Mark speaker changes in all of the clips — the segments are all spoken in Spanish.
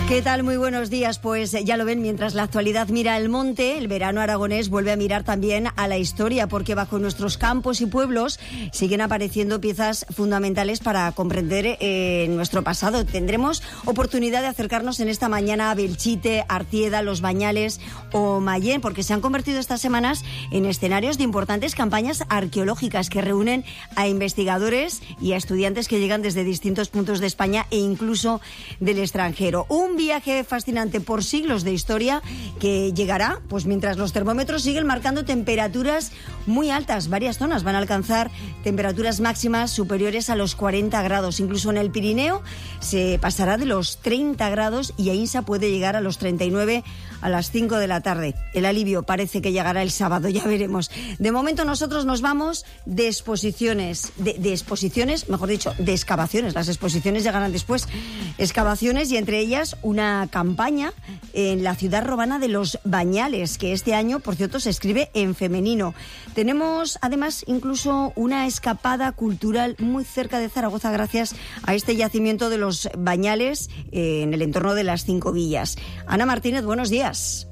Speaker 1: ¿Qué tal? Muy buenos días. Pues ya lo ven, mientras la actualidad mira al monte, el verano aragonés vuelve a mirar también a la historia, porque bajo nuestros campos y pueblos siguen apareciendo piezas fundamentales para comprender nuestro pasado. Tendremos oportunidad de acercarnos en esta mañana a Belchite, Artieda, Los Bañales o Mayén, porque se han convertido estas semanas en escenarios de importantes campañas arqueológicas que reúnen a investigadores y a estudiantes que llegan desde distintos puntos de España e incluso del extranjero. Un viaje fascinante por siglos de historia que llegará pues mientras los termómetros siguen marcando temperaturas muy altas. Varias zonas van a alcanzar temperaturas máximas superiores a los 40 grados. Incluso en el Pirineo se pasará de los 30 grados y Aínsa puede llegar a los 39 a las 5 de la tarde. El alivio parece que llegará el sábado, ya veremos. De momento nosotros nos vamos de exposiciones, de exposiciones, mejor dicho, de excavaciones. Las exposiciones llegarán después. Excavaciones y entre ellas una campaña en la ciudad romana de Los Bañales, que este año, por cierto, se escribe en femenino. Tenemos además incluso una escapada cultural muy cerca de Zaragoza gracias a este yacimiento de Los Bañales en el entorno de las Cinco Villas. Ana Martínez, buenos días.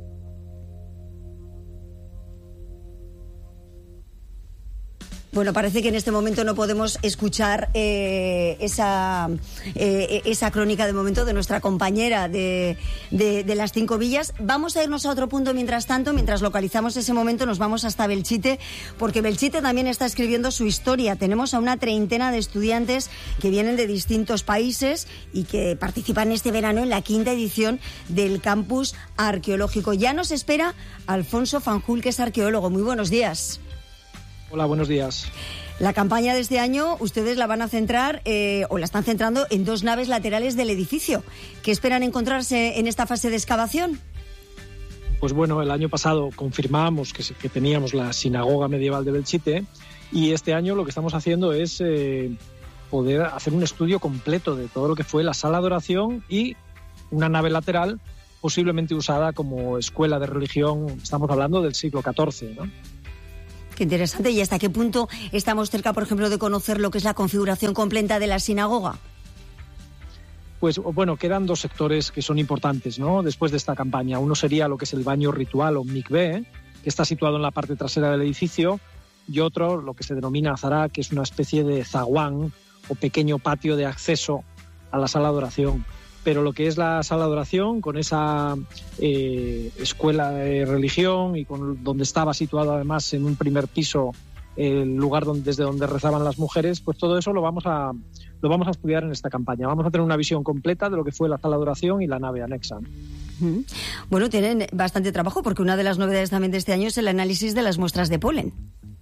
Speaker 1: Bueno, parece que en este momento no podemos escuchar esa crónica de momento de nuestra compañera de las Cinco Villas. Vamos a irnos a otro punto mientras tanto, mientras localizamos ese momento nos vamos hasta Belchite, porque Belchite también está escribiendo su historia. Tenemos a una treintena de estudiantes que vienen de distintos países y que participan este verano en la 5ª edición del Campus Arqueológico. Ya nos espera Alfonso Fanjul, que es arqueólogo. Muy buenos días.
Speaker 2: Hola, buenos días.
Speaker 1: La campaña de este año ustedes la van a centrar o la están centrando en 2 naves laterales del edificio. ¿Qué esperan encontrarse en esta fase de excavación?
Speaker 2: Pues bueno, el año pasado confirmábamos que teníamos la sinagoga medieval de Belchite y este año lo que estamos haciendo es poder hacer un estudio completo de todo lo que fue la sala de oración y una nave lateral posiblemente usada como escuela de religión. Estamos hablando del siglo XIV, ¿no?
Speaker 1: Qué interesante. ¿Y hasta qué punto estamos cerca, por ejemplo, de conocer lo que es la configuración completa de la sinagoga?
Speaker 2: Pues bueno, quedan 2 sectores que son importantes, ¿no? Después de esta campaña. Uno sería lo que es el baño ritual o mikvé, que está situado en la parte trasera del edificio, y otro, lo que se denomina azará, que es una especie de zaguán o pequeño patio de acceso a la sala de oración. Pero lo que es la sala de oración, con esa escuela de religión y donde estaba situado además en un primer piso el lugar desde donde rezaban las mujeres, pues todo eso lo vamos a estudiar en esta campaña. Vamos a tener una visión completa de lo que fue la sala de oración y la nave anexa.
Speaker 1: Bueno, tienen bastante trabajo porque una de las novedades también de este año es el análisis de las muestras de polen.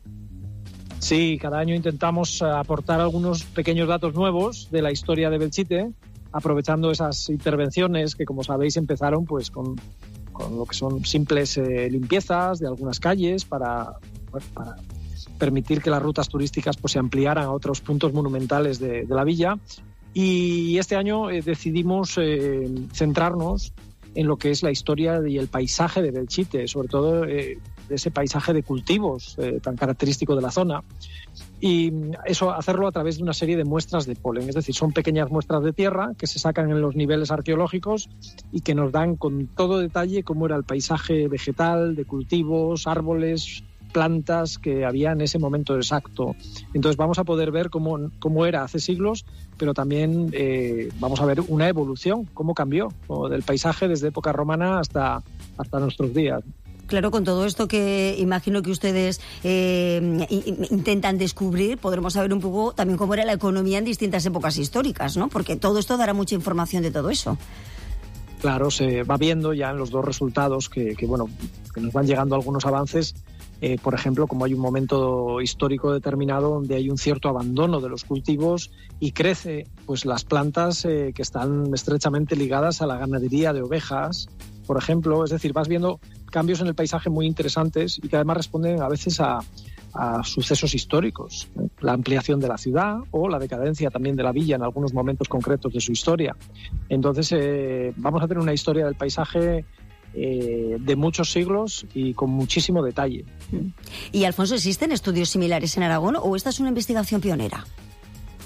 Speaker 2: Sí, cada año intentamos aportar algunos pequeños datos nuevos de la historia de Belchite, aprovechando esas intervenciones que, como sabéis, empezaron pues con lo que son simples limpiezas de algunas calles para permitir que las rutas turísticas pues se ampliaran a otros puntos monumentales de la villa. Y este año decidimos centrarnos en lo que es la historia y el paisaje de Belchite, sobre todo de ese paisaje de cultivos tan característico de la zona. Y eso, hacerlo a través de una serie de muestras de polen, es decir, son pequeñas muestras de tierra que se sacan en los niveles arqueológicos y que nos dan con todo detalle cómo era el paisaje vegetal, de cultivos, árboles, plantas que había en ese momento exacto. Entonces vamos a poder ver cómo era hace siglos, pero también vamos a ver una evolución, cómo cambió del paisaje desde época romana hasta nuestros días.
Speaker 1: Claro, con todo esto que imagino que ustedes intentan descubrir, podremos saber un poco también cómo era la economía en distintas épocas históricas, ¿no? Porque todo esto dará mucha información de todo eso.
Speaker 2: Claro, se va viendo ya en los 2 resultados que nos van llegando algunos avances. Por ejemplo, como hay un momento histórico determinado donde hay un cierto abandono de los cultivos y crece pues las plantas que están estrechamente ligadas a la ganadería de ovejas, por ejemplo. Es decir, vas viendo cambios en el paisaje muy interesantes y que además responden a veces a sucesos históricos, la ampliación de la ciudad o la decadencia también de la villa en algunos momentos concretos de su historia. Entonces vamos a tener una historia del paisaje de muchos siglos y con muchísimo detalle.
Speaker 1: Y Alfonso, ¿existen estudios similares en Aragón o esta es una investigación pionera?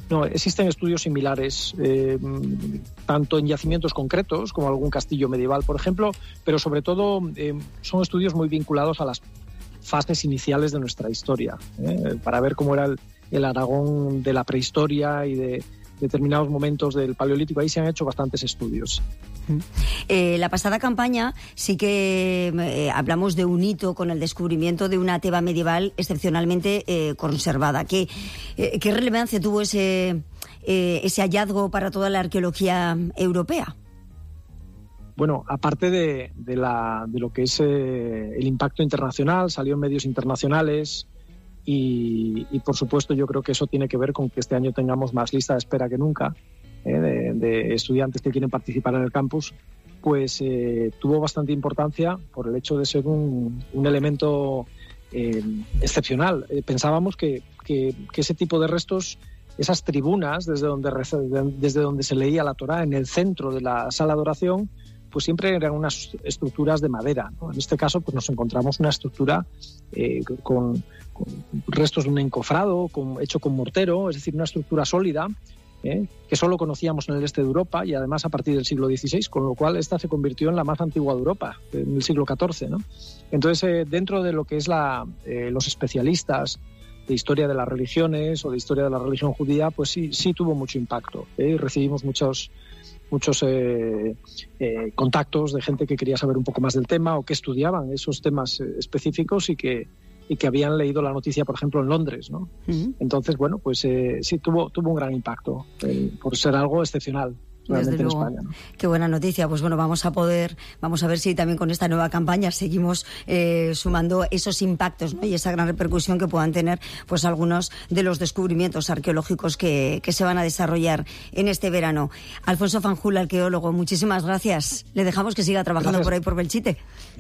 Speaker 2: No, existen estudios similares, tanto en yacimientos concretos, como algún castillo medieval, por ejemplo, pero sobre todo son estudios muy vinculados a las fases iniciales de nuestra historia, para ver cómo era el Aragón de la prehistoria y de determinados momentos del Paleolítico. Ahí se han hecho bastantes estudios.
Speaker 1: La pasada campaña sí que hablamos de un hito con el descubrimiento de una teba medieval excepcionalmente conservada. ¿Qué relevancia tuvo ese hallazgo para toda la arqueología europea?
Speaker 2: Bueno, aparte de lo que es el impacto internacional, salió en medios internacionales y por supuesto yo creo que eso tiene que ver con que este año tengamos más lista de espera que nunca. De estudiantes que quieren participar en el campus, pues tuvo bastante importancia por el hecho de ser un elemento excepcional. Pensábamos que ese tipo de restos, esas tribunas desde donde se leía la Torá en el centro de la sala de oración, pues siempre eran unas estructuras de madera, ¿no? En este caso pues nos encontramos una estructura con restos de un encofrado hecho con mortero, es decir, una estructura sólida, que solo conocíamos en el este de Europa y además a partir del siglo XVI, con lo cual esta se convirtió en la más antigua de Europa, en el siglo XIV, ¿no? Entonces, dentro de lo que es los especialistas de historia de las religiones o de historia de la religión judía, pues sí tuvo mucho impacto. Recibimos muchos contactos de gente que quería saber un poco más del tema o que estudiaban esos temas específicos y que habían leído la noticia, por ejemplo, en Londres, ¿no? Uh-huh. Entonces, bueno, pues sí tuvo un gran impacto por ser algo excepcional. Desde luego. En España, ¿no?
Speaker 1: Qué buena noticia. Pues bueno, vamos a ver si también con esta nueva campaña seguimos sumando esos impactos, ¿no? Y esa gran repercusión que puedan tener pues algunos de los descubrimientos arqueológicos que se van a desarrollar en este verano. Alfonso Fanjul, arqueólogo, muchísimas gracias. Le dejamos que siga trabajando por ahí por Belchite.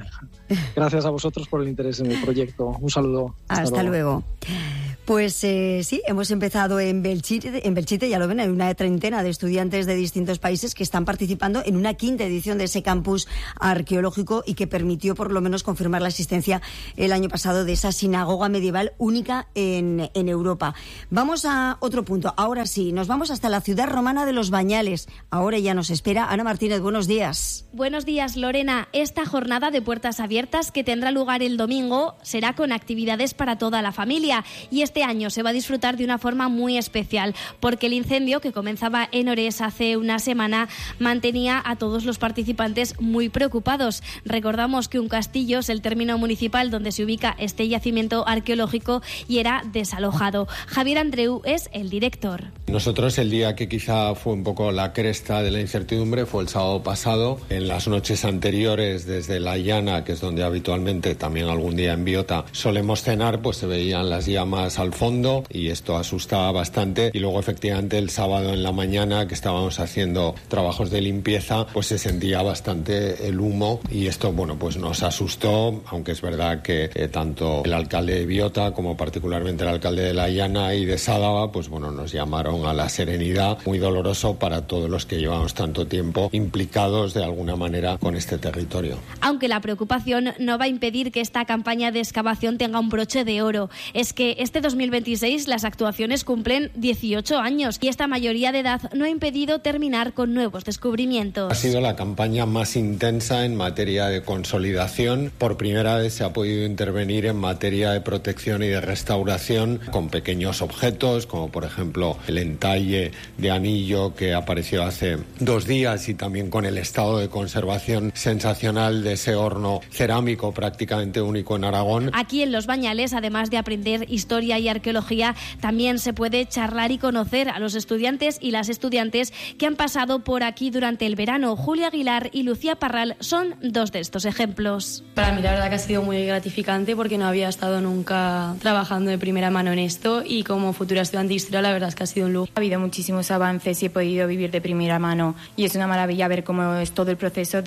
Speaker 2: Gracias a vosotros por el interés en el proyecto. Un saludo.
Speaker 1: Hasta luego. Pues sí, hemos empezado en Belchite, ya lo ven, hay una treintena de estudiantes de distintos países que están participando en una quinta edición de ese campus arqueológico y que permitió por lo menos confirmar la existencia el año pasado de esa sinagoga medieval única en Europa. Vamos a otro punto, ahora sí, nos vamos hasta la ciudad romana de Los Bañales. Ahora ya nos espera Ana Martínez, buenos días.
Speaker 3: Buenos días, Lorena. Esta jornada de puertas abiertas que tendrá lugar el domingo será con actividades para toda la familia y este año se va a disfrutar de una forma muy especial porque el incendio que comenzaba en Ores hace una semana mantenía a todos los participantes muy preocupados. Recordamos que un castillo es el término municipal donde se ubica este yacimiento arqueológico y era desalojado. Javier Andreu es el director.
Speaker 4: Nosotros el día que quizá fue un poco la cresta de la incertidumbre fue el sábado pasado. En las noches anteriores desde La Llana, que es donde habitualmente también algún día en Biota solemos cenar, pues se veían las llamas al fondo y esto asustaba bastante, y luego efectivamente el sábado en la mañana que estábamos haciendo trabajos de limpieza pues se sentía bastante el humo y esto bueno pues nos asustó, aunque es verdad que tanto el alcalde de Biota como particularmente el alcalde de La Llana y de Sádava pues bueno nos llamaron a la serenidad. Muy doloroso para todos los que llevamos tanto tiempo implicados de alguna manera con este territorio.
Speaker 3: Aunque la preocupación no va a impedir que esta campaña de excavación tenga un broche de oro. Es que este 2026 las actuaciones cumplen 18 años y esta mayoría de edad no ha impedido terminar con nuevos descubrimientos.
Speaker 4: Ha sido la campaña más intensa en materia de consolidación. Por primera vez se ha podido intervenir en materia de protección y de restauración con pequeños objetos, como por ejemplo el entalle de anillo que apareció hace 2 días y también con el estado de conservación sensacional de ese horno cerámico prácticamente único en Aragón.
Speaker 3: Aquí en Los Bañales, además de aprender historia y arqueología, también se puede charlar y conocer a los estudiantes y las estudiantes que han pasado por aquí durante el verano. Julia Aguilar y Lucía Parral son 2 de estos ejemplos.
Speaker 5: Para mí la verdad que ha sido muy gratificante porque no había estado nunca trabajando de primera mano en esto y como futura estudiante de historia la verdad es que ha sido un lujo.
Speaker 6: Ha habido muchísimos avances y he podido vivir de primera mano y es una maravilla ver cómo es todo el proceso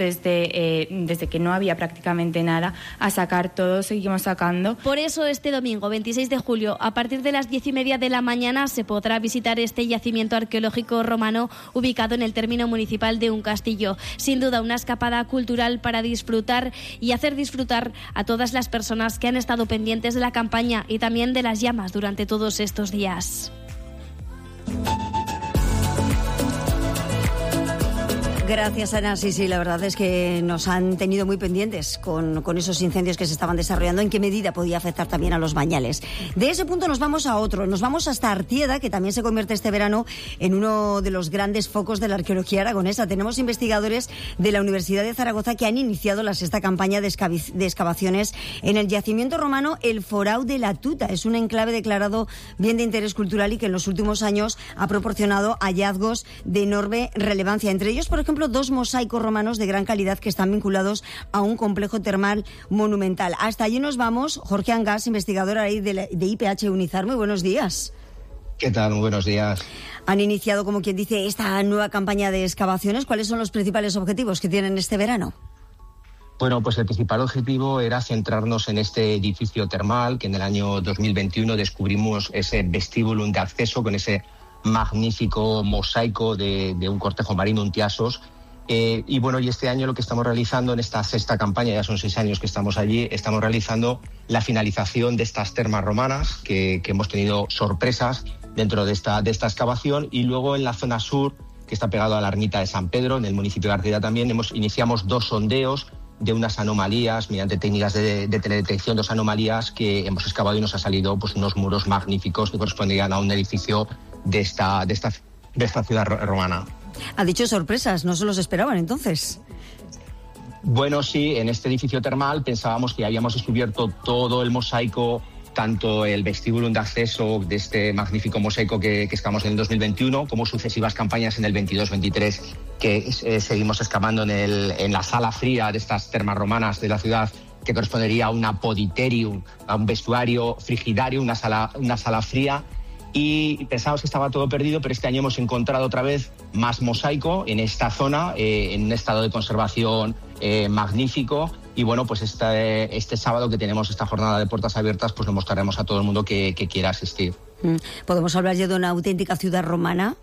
Speaker 6: desde que no había prácticamente nada a sacar todo, seguimos sacando.
Speaker 3: Por eso este domingo 26 de julio a partir de las 10:30 de la mañana se podrá visitar este yacimiento arqueológico romano ubicado en el término municipal de un castillo. Sin duda una escapada cultural para disfrutar y hacer disfrutar a todas las personas que han estado pendientes de la campaña y también de las llamas durante todos estos días.
Speaker 1: Gracias, Ana. Sí, la verdad es que nos han tenido muy pendientes con esos incendios que se estaban desarrollando, en qué medida podía afectar también a los bañales. De ese punto nos vamos a otro, nos vamos hasta Artieda, que también se convierte este verano en uno de los grandes focos de la arqueología aragonesa. Tenemos investigadores de la Universidad de Zaragoza que han iniciado la sexta campaña de excavaciones en el yacimiento romano El Forau de la Tuta. Es un enclave declarado bien de interés cultural y que en los últimos años ha proporcionado hallazgos de enorme relevancia. Entre ellos, por ejemplo, 2 mosaicos romanos de gran calidad que están vinculados a un complejo termal monumental. Hasta allí nos vamos. Jorge Angás, investigador ahí de IPH Unizar. Muy buenos días.
Speaker 7: ¿Qué tal? Muy buenos días.
Speaker 1: Han iniciado, como quien dice, esta nueva campaña de excavaciones. ¿Cuáles son los principales objetivos que tienen este verano?
Speaker 7: Bueno, pues el principal objetivo era centrarnos en este edificio termal que en el año 2021 descubrimos ese vestíbulo de acceso con ese magnífico mosaico de un cortejo marino, un tiasos. Y este año lo que estamos realizando en esta sexta campaña, ya son 6 años que estamos allí, estamos realizando la finalización de estas termas romanas, que hemos tenido sorpresas dentro de esta excavación, y luego en la zona sur, que está pegado a la ermita de San Pedro, en el municipio de Artieda también, iniciamos 2 sondeos de unas anomalías, mediante técnicas de teledetección, 2 anomalías que hemos excavado y nos ha salido pues unos muros magníficos que correspondían a un edificio de esta ciudad romana.
Speaker 1: Ha dicho sorpresas, ¿no se los esperaban entonces?
Speaker 7: Bueno, sí, en este edificio termal pensábamos que habíamos descubierto todo el mosaico, tanto el vestíbulo de acceso de este magnífico mosaico que excavamos en el 2021, como sucesivas campañas en el 22-23, que seguimos excavando en la sala fría de estas termas romanas de la ciudad, que correspondería a un apoditerium, a un vestuario frigidario, una sala fría. Y pensábamos que estaba todo perdido, pero este año hemos encontrado otra vez más mosaico en esta zona, en un estado de conservación magnífico. Y bueno, pues este sábado que tenemos esta jornada de puertas abiertas, pues lo mostraremos a todo el mundo que quiera asistir.
Speaker 1: ¿Podemos hablar ya de una auténtica ciudad romana?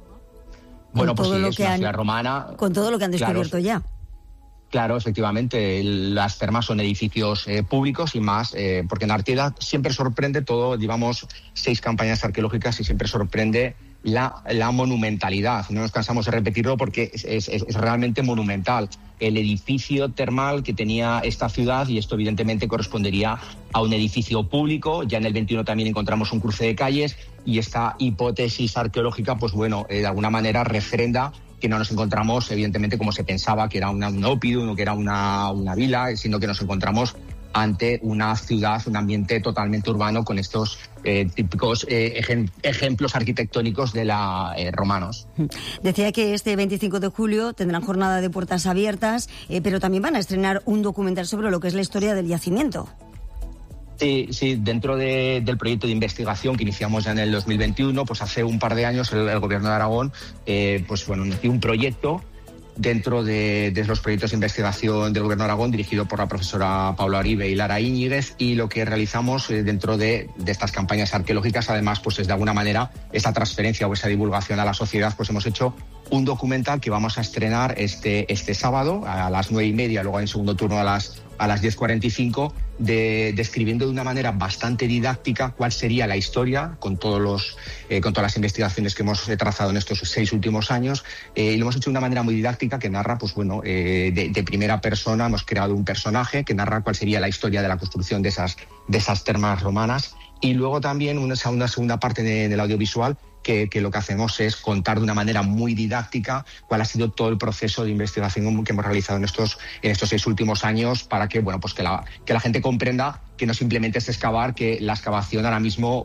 Speaker 7: Bueno, pues sí, es una ciudad romana.
Speaker 1: Con todo lo que han descubierto ya.
Speaker 7: Claro, efectivamente, las termas son edificios públicos y más, porque en Artieda siempre sorprende todo, llevamos 6 campañas arqueológicas y siempre sorprende la monumentalidad. No nos cansamos de repetirlo porque es realmente monumental. El edificio termal que tenía esta ciudad, y esto evidentemente correspondería a un edificio público. Ya en el 21 también encontramos un cruce de calles, y esta hipótesis arqueológica, pues bueno, de alguna manera refrenda que no nos encontramos, evidentemente, como se pensaba, que era un oppidum o que era una vila, sino que nos encontramos ante una ciudad, un ambiente totalmente urbano con estos típicos ejemplos arquitectónicos de romanos.
Speaker 1: Decía que este 25 de julio tendrán jornada de puertas abiertas, pero también van a estrenar un documental sobre lo que es la historia del yacimiento.
Speaker 7: Sí, dentro del proyecto de investigación que iniciamos ya en el 2021, pues hace un par de años el Gobierno de Aragón inició un proyecto dentro de los proyectos de investigación del Gobierno de Aragón, dirigido por la profesora Paula Oribe y Lara Íñiguez, y lo que realizamos dentro de estas campañas arqueológicas, además, pues es de alguna manera esa transferencia o esa divulgación a la sociedad, pues hemos hecho un documental que vamos a estrenar este sábado a las 9:30, luego en segundo turno a las 10:45, describiendo de una manera bastante didáctica cuál sería la historia con todas las investigaciones que hemos trazado en estos 6 últimos años, y lo hemos hecho de una manera muy didáctica que narra, de primera persona. Hemos creado un personaje que narra cuál sería la historia de la construcción de esas termas romanas, y luego también una segunda parte del audiovisual que lo que hacemos es contar de una manera muy didáctica cuál ha sido todo el proceso de investigación que hemos realizado en estos 6 últimos años, para que que la gente comprenda que no simplemente es excavar, que la excavación ahora mismo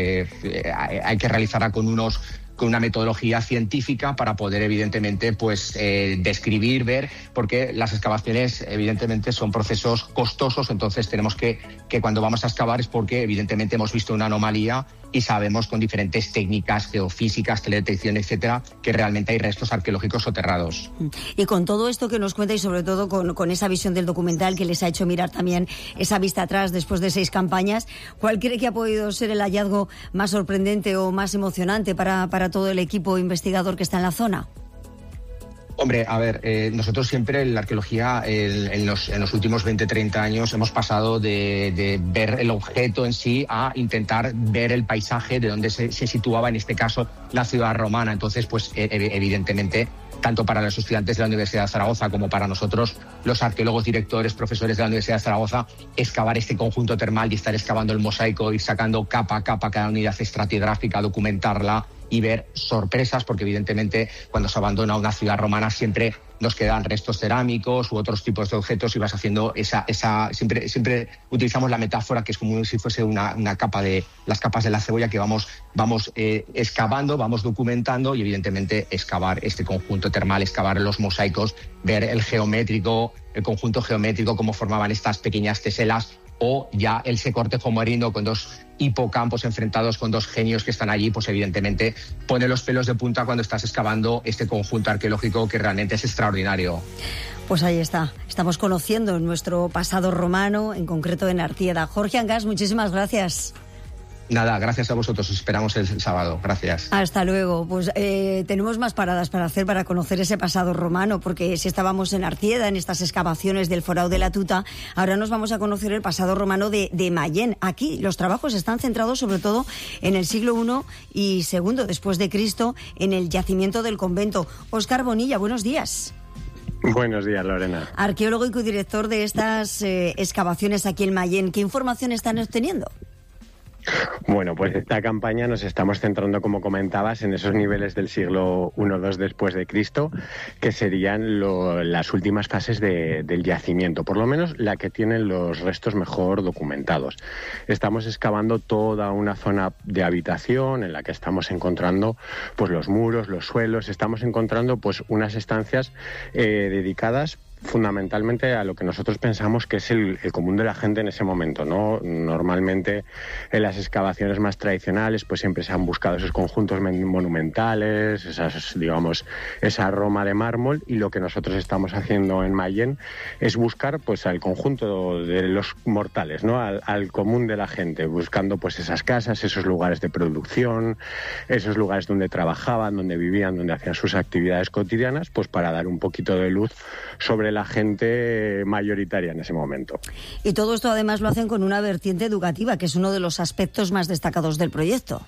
Speaker 7: hay que realizarla con una metodología científica para poder, evidentemente, describir, ver, porque las excavaciones, evidentemente, son procesos costosos. Entonces tenemos que cuando vamos a excavar es porque, evidentemente, hemos visto una anomalía y sabemos con diferentes técnicas geofísicas, teledetección, etcétera, que realmente hay restos arqueológicos soterrados.
Speaker 1: Y con todo esto que nos cuenta, y sobre todo con esa visión del documental que les ha hecho mirar también esa vista atrás después de 6 campañas, ¿cuál cree que ha podido ser el hallazgo más sorprendente o más emocionante para todo el equipo investigador que está en la zona?
Speaker 7: Hombre, a ver, nosotros siempre en la arqueología, en los últimos 20-30 años, hemos pasado de ver el objeto en sí a intentar ver el paisaje de donde se situaba, en este caso, la ciudad romana. Entonces, evidentemente, tanto para los estudiantes de la Universidad de Zaragoza como para nosotros, los arqueólogos, directores, profesores de la Universidad de Zaragoza, excavar este conjunto termal y estar excavando el mosaico, ir sacando capa a capa cada unidad estratigráfica, documentarla y ver sorpresas, porque evidentemente cuando se abandona una ciudad romana siempre nos quedan restos cerámicos u otros tipos de objetos y vas haciendo siempre utilizamos la metáfora que es como si fuese una capa de las capas de la cebolla que vamos excavando, vamos documentando y evidentemente excavar este conjunto termal, excavar los mosaicos, ver el conjunto geométrico, cómo formaban estas pequeñas teselas, o ya el cortejo marino con dos hipocampos enfrentados con dos genios que están allí, pues evidentemente pone los pelos de punta cuando estás excavando este conjunto arqueológico que realmente es extraordinario.
Speaker 1: Pues ahí está, estamos conociendo nuestro pasado romano, en concreto en Artieda. Jorge Angás, muchísimas gracias.
Speaker 7: Nada, gracias a vosotros, os esperamos el sábado, gracias.
Speaker 1: Hasta luego. Pues tenemos más paradas para hacer para conocer ese pasado romano, porque si estábamos en Artieda, en estas excavaciones del Forao de la Tuta, ahora nos vamos a conocer el pasado romano de Mayén. Aquí los trabajos están centrados sobre todo en el siglo I y II después de Cristo, en el yacimiento del convento. Óscar Bonilla, buenos días.
Speaker 8: Buenos días, Lorena.
Speaker 1: Arqueólogo y codirector de estas excavaciones aquí en Mayén. ¿Qué información están obteniendo?
Speaker 8: Bueno, pues esta campaña nos estamos centrando, como comentabas, en esos niveles del siglo I-II después de Cristo, que serían las últimas fases del yacimiento, por lo menos la que tienen los restos mejor documentados. Estamos excavando toda una zona de habitación en la que estamos encontrando pues los muros, los suelos, estamos encontrando pues unas estancias dedicadas fundamentalmente a lo que nosotros pensamos que es el común de la gente en ese momento, ¿no? Normalmente en las excavaciones más tradicionales pues siempre se han buscado esos conjuntos monumentales, esa Roma de mármol, y lo que nosotros estamos haciendo en Mayén es buscar pues al conjunto de los mortales, ¿no? Al común de la gente, buscando pues esas casas, esos lugares de producción, esos lugares donde trabajaban, donde vivían, donde hacían sus actividades cotidianas, pues para dar un poquito de luz sobre la gente mayoritaria en ese momento.
Speaker 1: Y todo esto además lo hacen con una vertiente educativa, que es uno de los aspectos más destacados del proyecto.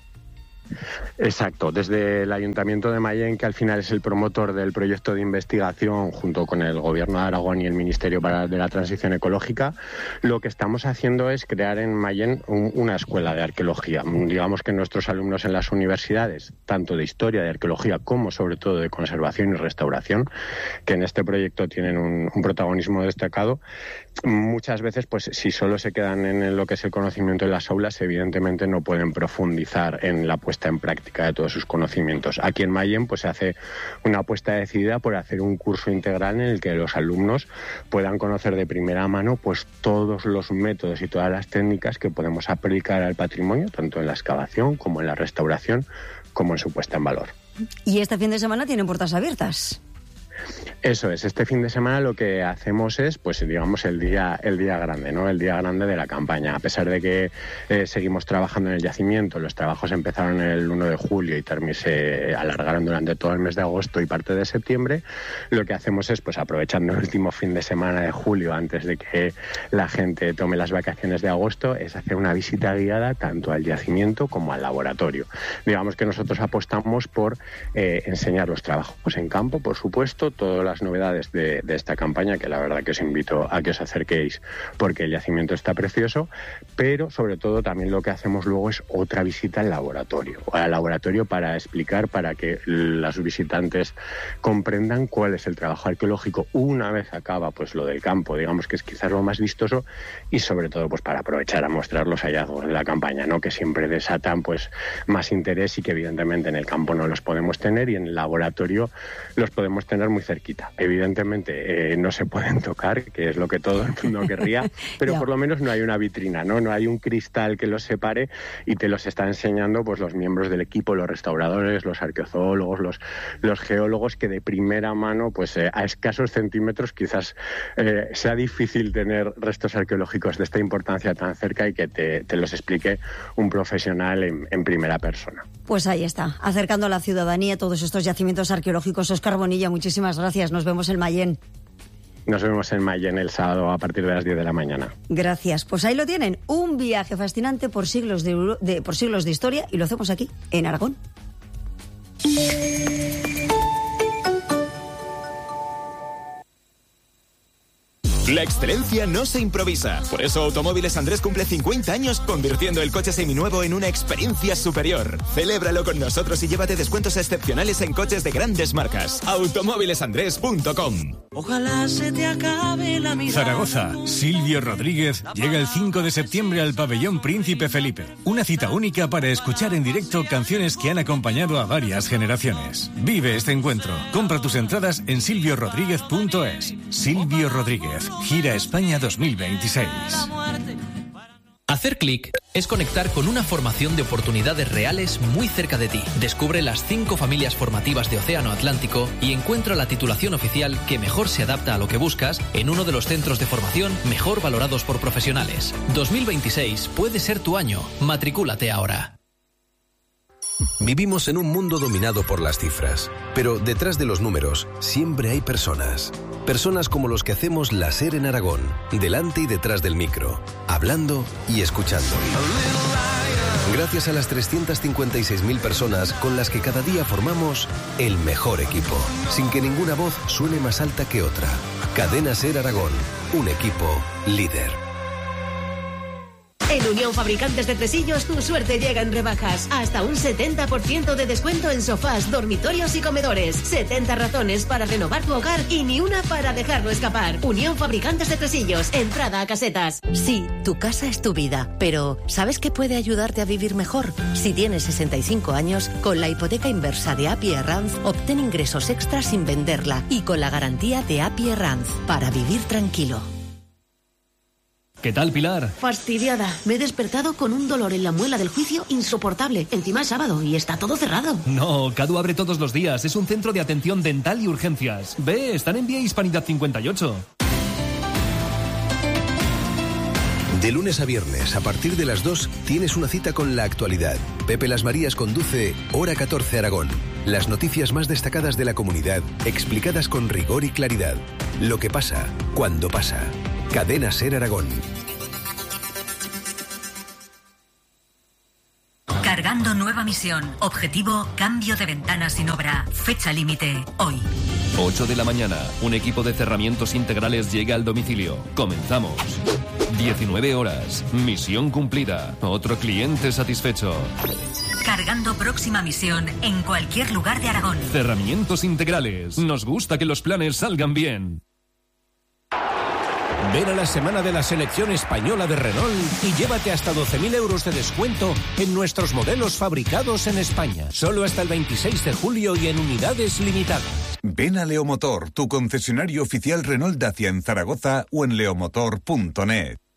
Speaker 8: Exacto, desde el Ayuntamiento de Mayén, que al final es el promotor del proyecto de investigación junto con el Gobierno de Aragón y el Ministerio de la Transición Ecológica, lo que estamos haciendo es crear en Mayén una escuela de arqueología. Digamos que nuestros alumnos en las universidades, tanto de historia, de arqueología, como sobre todo de conservación y restauración, que en este proyecto tienen un protagonismo destacado, muchas veces, pues si solo se quedan en lo que es el conocimiento de las aulas, evidentemente no pueden profundizar en la puesta en práctica de todos sus conocimientos. Aquí en Mayén pues se hace una apuesta decidida por hacer un curso integral en el que los alumnos puedan conocer de primera mano pues todos los métodos y todas las técnicas que podemos aplicar al patrimonio, tanto en la excavación como en la restauración, como en su puesta en valor.
Speaker 1: Y este fin de semana tienen puertas abiertas.
Speaker 8: Eso es, este fin de semana lo que hacemos es, pues digamos, el día grande, ¿no? El día grande de la campaña. A pesar de que seguimos trabajando en el yacimiento, los trabajos empezaron el 1 de julio y se alargaron durante todo el mes de agosto y parte de septiembre, lo que hacemos es, pues aprovechando el último fin de semana de julio, antes de que la gente tome las vacaciones de agosto, es hacer una visita guiada tanto al yacimiento como al laboratorio. Digamos que nosotros apostamos por enseñar los trabajos en campo, por supuesto, todas las novedades de esta campaña, que la verdad que os invito a que os acerquéis porque el yacimiento está precioso, pero sobre todo también lo que hacemos luego es otra visita al laboratorio para explicar, para que los visitantes comprendan cuál es el trabajo arqueológico una vez acaba pues lo del campo, digamos que es quizás lo más vistoso, y sobre todo pues para aprovechar a mostrar los hallazgos de la campaña, ¿no? Que siempre desatan pues más interés y que evidentemente en el campo no los podemos tener y en el laboratorio los podemos tener muy cerquita. Evidentemente no se pueden tocar, que es lo que todo el mundo querría, pero por lo menos no hay una vitrina, ¿no? hay un cristal que los separe y te los está enseñando pues los miembros del equipo, los restauradores, los arqueozoólogos, los geólogos, que de primera mano pues a escasos centímetros quizás sea difícil tener restos arqueológicos de esta importancia tan cerca y que te los explique un profesional en primera persona.
Speaker 1: Pues ahí está, acercando a la ciudadanía todos estos yacimientos arqueológicos. Óscar Bonilla, muchísimas gracias. Nos vemos en Mayén.
Speaker 8: Nos vemos en Mayén el sábado a partir de las 10 de la mañana.
Speaker 1: Gracias. Pues ahí lo tienen. Un viaje fascinante por siglos de historia, y lo hacemos aquí, en Aragón.
Speaker 9: La excelencia no se improvisa. Por eso Automóviles Andrés cumple 50 años convirtiendo el coche seminuevo en una experiencia superior. Celébralo con nosotros y llévate descuentos excepcionales en coches de grandes marcas. Automóvilesandrés.com.
Speaker 10: Ojalá se te acabe la mirada.
Speaker 11: Zaragoza, Silvio Rodríguez llega el 5 de septiembre al Pabellón Príncipe Felipe. Una cita única para escuchar en directo canciones que han acompañado a varias generaciones. Vive este encuentro. Compra tus entradas en silviorodríguez.es. Silvio Rodríguez, Gira España 2026.
Speaker 12: Hacer clic es conectar con una formación de oportunidades reales muy cerca de ti. Descubre las 5 familias formativas de Océano Atlántico y encuentra la titulación oficial que mejor se adapta a lo que buscas en uno de los centros de formación mejor valorados por profesionales. 2026 puede ser tu año. Matricúlate ahora.
Speaker 13: Vivimos en un mundo dominado por las cifras, pero detrás de los números siempre hay personas. Personas como los que hacemos la SER en Aragón, delante y detrás del micro, hablando y escuchando. Gracias a las 356.000 personas con las que cada día formamos el mejor equipo, sin que ninguna voz suene más alta que otra. Cadena SER Aragón, un equipo líder.
Speaker 14: En Unión Fabricantes de Tresillos tu suerte llega en rebajas. Hasta un 70% de descuento en sofás, dormitorios y comedores. 70 razones para renovar tu hogar y ni una para dejarlo escapar. Unión Fabricantes de Tresillos, entrada a Casetas.
Speaker 15: Sí, tu casa es tu vida, pero ¿sabes qué puede ayudarte a vivir mejor? Si tienes 65 años, con la hipoteca inversa de API Arranz, obtén ingresos extras sin venderla y con la garantía de API Arranz, para vivir tranquilo.
Speaker 16: ¿Qué tal, Pilar?
Speaker 14: Fastidiada. Me he despertado con un dolor en la muela del juicio insoportable. Encima es sábado y está todo cerrado.
Speaker 16: No, Cadu abre todos los días. Es un centro de atención dental y urgencias. Ve, están en Vía Hispanidad 58.
Speaker 13: De lunes a viernes, a partir de las 2, tienes una cita con la actualidad. Pepe Las Marías conduce Hora 14 Aragón. Las noticias más destacadas de la comunidad, explicadas con rigor y claridad. Lo que pasa, cuando pasa. Cadena SER Aragón.
Speaker 17: Cargando nueva misión. Objetivo, cambio de ventana sin obra. Fecha límite, hoy.
Speaker 16: 8 de la mañana. Un equipo de cerramientos integrales llega al domicilio. Comenzamos. 19 horas. Misión cumplida. Otro cliente satisfecho.
Speaker 17: Cargando próxima misión en cualquier lugar de Aragón.
Speaker 16: Cerramientos integrales. Nos gusta que los planes salgan bien.
Speaker 18: Ven a la semana de la selección española de Renault y llévate hasta 12.000 euros de descuento en nuestros modelos fabricados en España. Solo hasta el 26 de julio y en unidades limitadas.
Speaker 19: Ven a Leomotor, tu concesionario oficial Renault Dacia en Zaragoza o en leomotor.net.